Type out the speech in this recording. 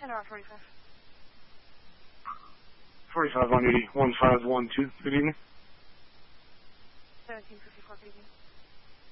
10 or 45? 45 on 80, 1512. Good evening. 1754, good evening.